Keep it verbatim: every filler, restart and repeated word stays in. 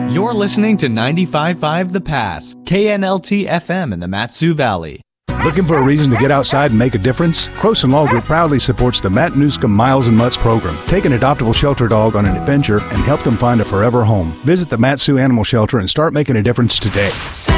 You're listening to ninety-five point five The Pass, K N L T F M in the Mat-Su Valley. Looking for a reason to get outside and make a difference? Croson Law Group proudly supports the Matanuska Miles and Mutts program. Take an adoptable shelter dog on an adventure and help them find a forever home. Visit the Mat-Su Animal Shelter and start making a difference today.